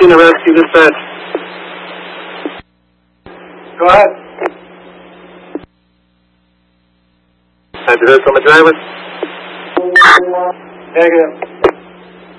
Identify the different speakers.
Speaker 1: 13 to rescue dispatch. Go ahead. Have you heard from a driver? Negative.